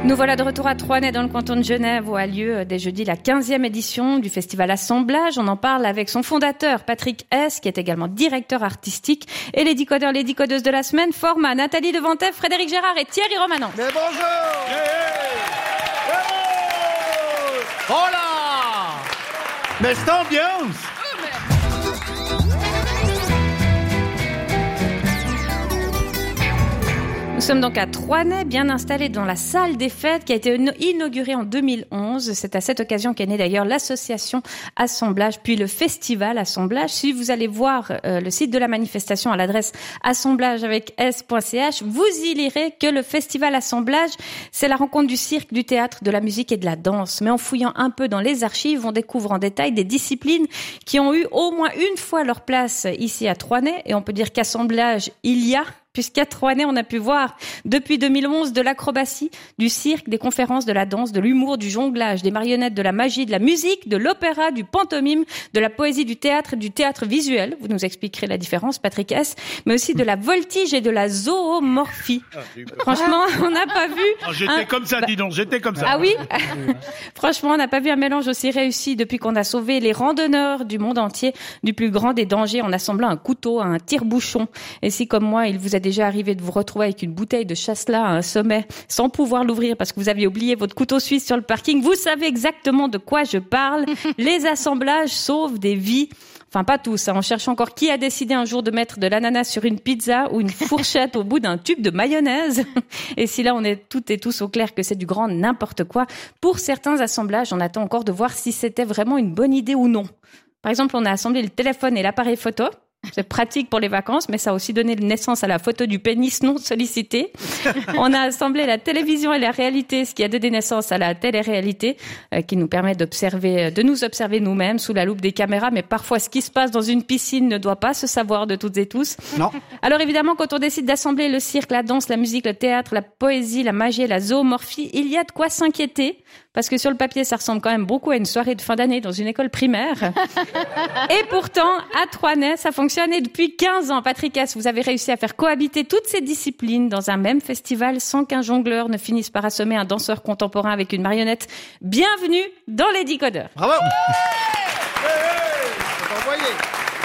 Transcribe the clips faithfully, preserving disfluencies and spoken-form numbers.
Nous voilà de retour à Troisnay dans le canton de Genève où a lieu dès jeudi la quinzième édition du festival Assemblage. On en parle avec son fondateur Patrick Hess qui est également directeur artistique et les décodeurs, les décodeuses de la semaine format Nathalie Devantev, Frédéric Gérard et Thierry Romanant. Mais bonjour yeah. Yeah. Oh là. Mais c'est ambiance. Nous sommes donc à Troisnay, bien installés dans la salle des fêtes qui a été inaugurée en deux mille onze. C'est à cette occasion qu'est née d'ailleurs l'association Assemblage, puis le festival Assemblage. Si vous allez voir euh, le site de la manifestation à l'adresse assemblage avec s point c h, vous y lirez que le festival Assemblage, c'est la rencontre du cirque, du théâtre, de la musique et de la danse. Mais en fouillant un peu dans les archives, on découvre en détail des disciplines qui ont eu au moins une fois leur place ici à Troisnay. Et on peut dire qu'Assemblage, il y a... Puisqu'à Troisnay, on a pu voir depuis deux mille onze de l'acrobatie, du cirque, des conférences, de la danse, de l'humour, du jonglage, des marionnettes, de la magie, de la musique, de l'opéra, du pantomime, de la poésie, du théâtre, du théâtre visuel. Vous nous expliquerez la différence, Patrick Hess, mais aussi de la voltige et de la zoomorphie. Ah, franchement, on n'a pas vu... Ah, j'étais un... comme ça, dis donc, j'étais comme ça. Ah oui. Franchement, on n'a pas vu un mélange aussi réussi depuis qu'on a sauvé les randonneurs du monde entier du plus grand des dangers en assemblant un couteau à un tire-bouchon. Et si, comme moi, il vous a déjà arrivé de vous retrouver avec une bouteille de chasselas à un sommet sans pouvoir l'ouvrir parce que vous aviez oublié votre couteau suisse sur le parking, vous savez exactement de quoi je parle. Les assemblages sauvent des vies. Enfin, pas tous. Hein. On cherche encore qui a décidé un jour de mettre de l'ananas sur une pizza ou une fourchette au bout d'un tube de mayonnaise. Et si là, on est toutes et tous au clair que c'est du grand n'importe quoi, pour certains assemblages, on attend encore de voir si c'était vraiment une bonne idée ou non. Par exemple, on a assemblé le téléphone et l'appareil photo. C'est pratique pour les vacances, mais ça a aussi donné naissance à la photo du pénis non sollicité. On a assemblé la télévision et la réalité, ce qui a donné naissance à la télé-réalité, euh, qui nous permet d'observer, de nous observer nous-mêmes sous la loupe des caméras. Mais parfois, ce qui se passe dans une piscine ne doit pas se savoir de toutes et tous. Non. Alors évidemment, quand on décide d'assembler le cirque, la danse, la musique, le théâtre, la poésie, la magie et la zoomorphie, il y a de quoi s'inquiéter. Parce que sur le papier, ça ressemble quand même beaucoup à une soirée de fin d'année dans une école primaire. Et pourtant, à Troisnay, ça fonctionne et depuis quinze ans. Patrick Hess, vous avez réussi à faire cohabiter toutes ces disciplines dans un même festival sans qu'un jongleur ne finisse par assommer un danseur contemporain avec une marionnette. Bienvenue dans les décodeurs. Bravo. Hey, hey, hey.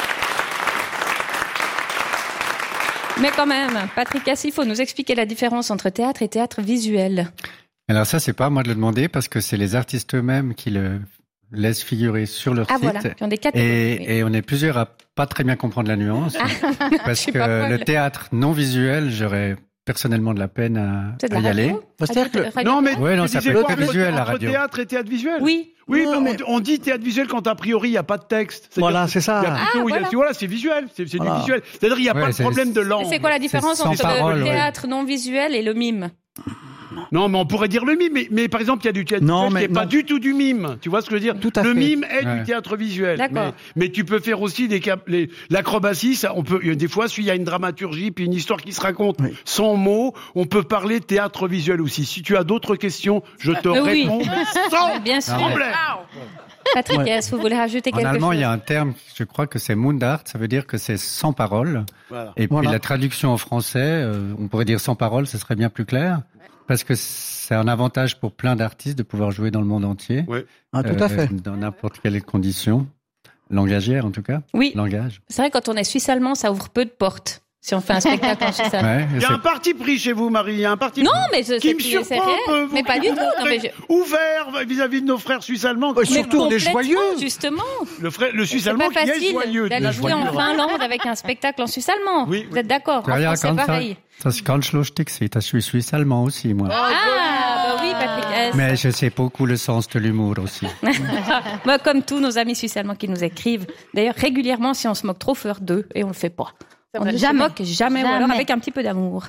Mais quand même, Patrick Hess, il faut nous expliquer la différence entre théâtre et théâtre visuel. Alors ça, c'est pas à moi de le demander parce que c'est les artistes eux-mêmes qui le laissent figurer sur leur ah, site. Voilà, qui ont des catégories. Et, oui. et on est plusieurs à pas très bien comprendre la nuance. Ah, parce que le théâtre non visuel, j'aurais personnellement de la peine à, de à y radio aller. Radio, radio, radio, non, mais, ouais, non, mais ça peut être que visuel, la entre radio. Théâtre et théâtre visuel. Oui. Oui, non, mais mais... On, on dit théâtre visuel quand a priori il n'y a pas de texte. C'est voilà, c'est ça. Il y a plutôt, ah, il y a, voilà. voilà, c'est visuel, c'est, c'est voilà. du visuel. C'est-à-dire il n'y a ouais, pas de problème de langue. C'est quoi la différence entre parole, le ouais. théâtre non visuel et le mime? Non, mais on pourrait dire le mime, mais, mais par exemple, il y a du théâtre non, visuel mais, qui n'est pas du tout du mime. Tu vois ce que je veux dire? Tout à le fait. mime est ouais. du théâtre visuel. D'accord. Mais, mais tu peux faire aussi des cap- les, l'acrobatie, ça, on peut, des fois, s'il y a une dramaturgie, puis une histoire qui se raconte oui. sans mots, on peut parler de théâtre visuel aussi. Si tu as d'autres questions, je te euh, oui. réponds mais sans Bien sûr. problème. Patrick, Ouais. est-ce que vous voulez rajouter En quelque allemand, chose? il y a un terme, je crois que c'est Mundart, ça veut dire que c'est sans parole. Voilà. Et puis Voilà. la traduction en français, euh, on pourrait dire sans parole, ce serait bien plus clair. Parce que c'est un avantage pour plein d'artistes de pouvoir jouer dans le monde entier. Ouais. Ah, tout à fait. Dans n'importe quelle condition. Langagière, en tout cas. Oui. Langage. C'est vrai, quand on est suisse-allemand, ça ouvre peu de portes. Si on fait un spectacle en suisse-allemand. Ouais, Il y a c'est- un parti pris chez vous, Marie. Il y a un parti Non, pris mais je, qui c'est, me c'est surprend réel. un peu. Vous Mais pas du qui tout. Non, mais je- ouvert vis-à-vis de nos frères suisses allemands. Ouais, mais surtout, on est complètement, joyeux. Justement. Le, frère, le suisse C'est allemand pas qui est facile joyeux. d'aller jouer en Finlande avec un spectacle en suisse-allemand. Oui, Vous oui. êtes d'accord? En Ja, ja, France, c'est ganz, pareil. das ist ganz lustig, c'est, je suis suisse-allemand aussi, moi. Ah, bah oui, Patrick Hess. Mais je sais beaucoup le sens de l'humour aussi. Moi, comme tous nos amis suisses-allemands qui nous écrivent, d'ailleurs, régulièrement, si on se moque trop fort d'eux, et on le fait pas. On ne se Jamais. moque jamais, ou alors Jamais. avec un petit peu d'amour.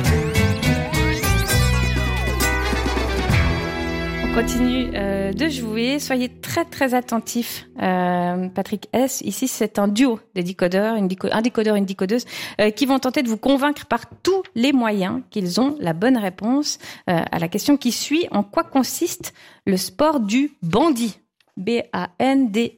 On continue euh, de jouer. Soyez très très attentifs. Euh, Patrick Hess, ici c'est un duo des décodeurs, une déco- un décodeur, une décodeuse, euh, qui vont tenter de vous convaincre par tous les moyens qu'ils ont la bonne réponse euh, à la question qui suit. En quoi consiste le sport du bandit? B A N D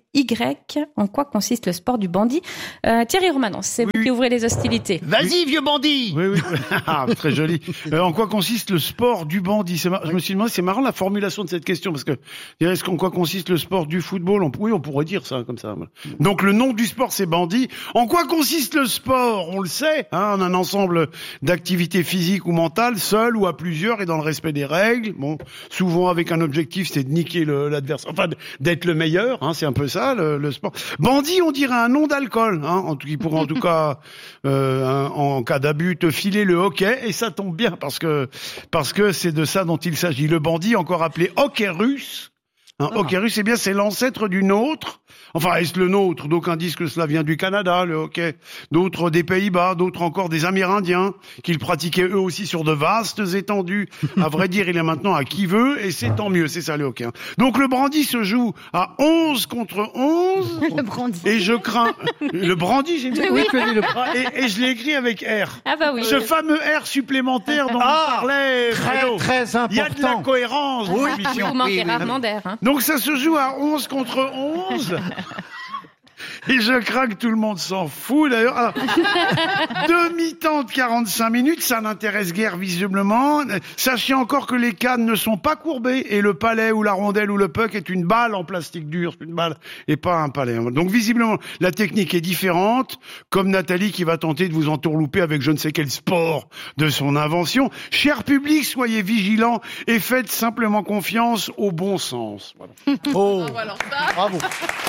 Y. En quoi consiste le sport du bandit? euh, Thierry Romanon, c'est oui. vous qui ouvrez les hostilités. Vas-y, vieux bandit. Oui, oui. Ah, très joli. Euh, en quoi consiste le sport du bandit? C'est mar... Je me suis demandé, c'est marrant la formulation de cette question, parce que est-ce qu'en quoi consiste le sport du football? on... Oui, on pourrait dire ça comme ça. Donc le nom du sport, c'est bandit. En quoi consiste le sport? On le sait, hein, en un ensemble d'activités physiques ou mentales, seul ou à plusieurs et dans le respect des règles. Bon, souvent avec un objectif, c'est de niquer le, l'adversaire, enfin d'être le meilleur. Hein, c'est un peu ça le, le sport. Bandit, on dirait un nom d'alcool, hein, en, qui pourrait en tout cas, euh, un, en cas d'abus, te filer le hockey, et ça tombe bien parce que parce que c'est de ça dont il s'agit. Le bandit, encore appelé hockey russe. Hein, ah. Hockey russe, c'est bien, c'est l'ancêtre du nôtre. Enfin, est-ce le nôtre? D'aucuns disent que cela vient du Canada, le hockey. D'autres des Pays-Bas, d'autres encore des Amérindiens, qu'ils pratiquaient eux aussi sur de vastes étendues. À vrai dire, il est maintenant à qui veut, et c'est tant mieux, c'est ça le hockey. Donc le brandy se joue à onze contre onze. Le brandy. Et je crains... Le brandy, j'ai dit. Oui, oui. Et, et je l'ai écrit avec R. Ah bah oui. Ce fameux R supplémentaire dont ah, on parlait. Très, Fredo. très important. Il y a de la cohérence. Oui, oui, vous manquez rarement d'air. Hein. Donc ça se joue à onze contre onze. Et je crains que tout le monde s'en fout, d'ailleurs. Alors, demi-temps de quarante-cinq minutes, ça n'intéresse guère visiblement. Sachez encore que les cannes ne sont pas courbées et le palet ou la rondelle ou le puck est une balle en plastique dur, une balle et pas un palet. Donc visiblement, la technique est différente, comme Nathalie qui va tenter de vous entourlouper avec je ne sais quel sport de son invention. Cher public, soyez vigilants et faites simplement confiance au bon sens. Voilà. Oh, bravo.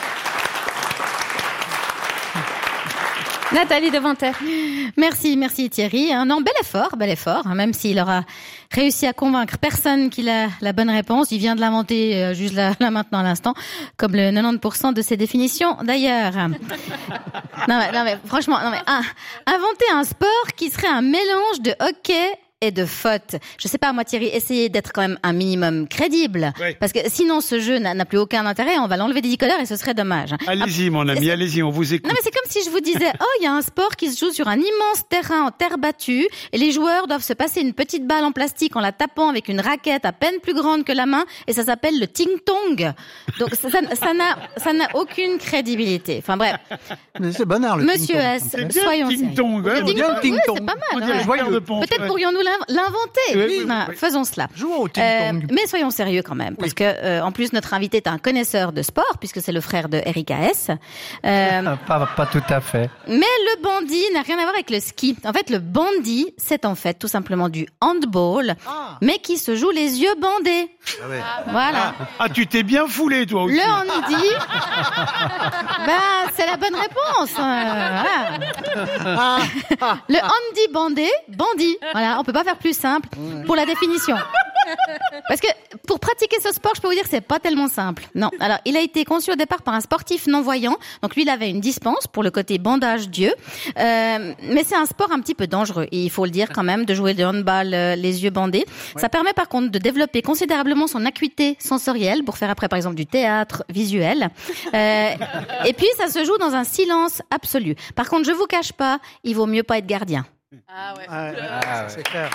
Nathalie Devanter. Merci, merci Thierry. Non, bel effort, bel effort, hein, même s'il aura réussi à convaincre personne qu'il a la bonne réponse. Il vient de l'inventer euh, juste là, là maintenant à l'instant, comme le quatre-vingt-dix pour cent de ses définitions d'ailleurs. non, mais, non mais franchement, non mais un, inventer un sport qui serait un mélange de hockey et de faute. Je sais pas, moi Thierry, essayez d'être quand même un minimum crédible. Oui. Parce que sinon ce jeu n'a, n'a plus aucun intérêt, on va l'enlever des décodeurs et ce serait dommage. Allez-y ah, mon ami, allez-y, on vous écoute. Non mais c'est comme si je vous disais, oh il y a un sport qui se joue sur un immense terrain en terre battue et les joueurs doivent se passer une petite balle en plastique en la tapant avec une raquette à peine plus grande que la main et ça s'appelle le ting-tong. Donc ça, ça, ça n'a, ça n'a aucune crédibilité. Enfin bref. Mais c'est banal le Monsieur S, soyons sérieux. Ting-tong, ouais, ting-tong, bien, ouais, ting-tong. c'est pas mal. Ouais. Ouais. De ponte, Peut-être ouais. pourrions-nous l'inventer. Oui, oui, non, oui. Faisons cela. Jouons au ting-tong. Euh, mais soyons sérieux quand même, parce oui. que euh, en plus notre invité est un connaisseur de sport, puisque c'est le frère de Erika S. Euh, pas, pas tout à fait. Mais le bandy n'a rien à voir avec le ski. En fait, le bandy, c'est en fait tout simplement du handball, ah. mais qui se joue les yeux bandés. Ah ouais. Voilà. Ah, ah, tu t'es bien foulé toi aussi. Le handy, bah c'est la bonne réponse. Euh, voilà. Le handy bandé, bandy. Voilà, on peut pas faire plus simple pour la définition. Parce que pour pratiquer ce sport, je peux vous dire que c'est pas tellement simple. Non. Alors, il a été conçu au départ par un sportif non-voyant. Donc lui, il avait une dispense pour le côté bandage d'yeux. Euh, mais c'est un sport un petit peu dangereux. Et il faut le dire quand même, de jouer le handball euh, les yeux bandés. Ouais. Ça permet par contre de développer considérablement son acuité sensorielle pour faire après par exemple du théâtre visuel. Euh, et puis ça se joue dans un silence absolu. Par contre, je vous cache pas, il vaut mieux pas être gardien. Ah ouais, ah, ah, c'est clair.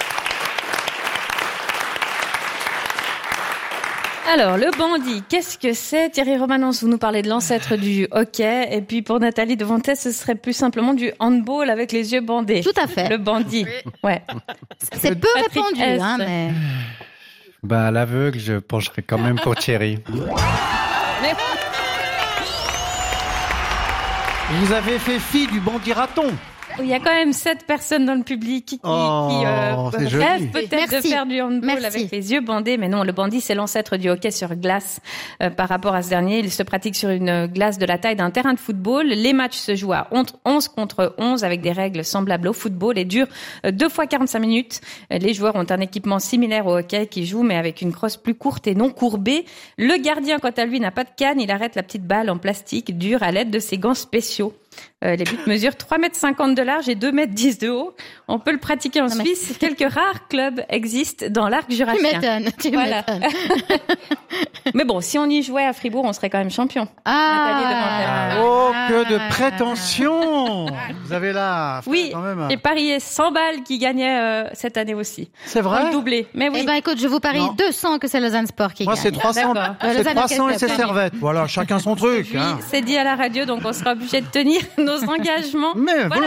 Alors, le bandy, qu'est-ce que c'est? Thierry Romanens, vous nous parlez de l'ancêtre du hockey. Et puis, pour Nathalie Devanter, ce serait plus simplement du handball avec les yeux bandés. Tout à fait. Le bandy. Oui. Ouais. C'est peu Patrick répandu, S. hein, mais... Ben, à l'aveugle, je pencherais quand même pour Thierry. Mais... Vous avez fait fi du bandy raton. Il y a quand même sept personnes dans le public qui, oh, qui euh, rêvent peut-être Merci. de faire du handball Merci. avec les yeux bandés. Mais non, le bandy, c'est l'ancêtre du hockey sur glace. Euh, par rapport à ce dernier, il se pratique sur une glace de la taille d'un terrain de football. Les matchs se jouent à onze contre onze avec des règles semblables au football et durent deux fois quarante-cinq minutes. Les joueurs ont un équipement similaire au hockey qui joue, mais avec une crosse plus courte et non courbée. Le gardien, quant à lui, n'a pas de canne. Il arrête la petite balle en plastique dure à l'aide de ses gants spéciaux. Euh, les buts mesurent trois mètres cinquante de large et deux mètres dix de haut. On peut le pratiquer en Non, mais- Suisse. Quelques rares clubs existent dans l'arc Tu jurassien. m'étonnes, tu Voilà. m'étonnes. Mais bon, si on y jouait à Fribourg, on serait quand même champion. Nathalie Ah, Oh, que de prétention. Vous avez là, Oui, quand même. j'ai parié cent balles qui gagnait euh, cette année aussi. C'est Pour vrai. le doublé. Mais oui. Eh ben écoute, je vous parie Non. deux cents que c'est Lausanne Sport qui Moi, gagne. c'est trois cents. D'accord. Euh, C'est Lausanne trois cents et Academy. ses servettes. Voilà, chacun son truc. Oui, Hein. c'est dit à la radio, donc on sera obligé de tenir nos engagements. Mais Voilà.